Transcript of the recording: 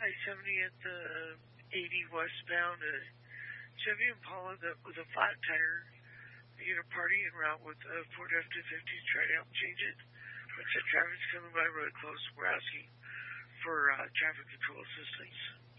I-70 at the 80 westbound. Chevy Impala that with a flat tire. You know, party en route with a Ford F-250 to try to help change it. But the traffic's coming by really close. We're asking for traffic control assistance.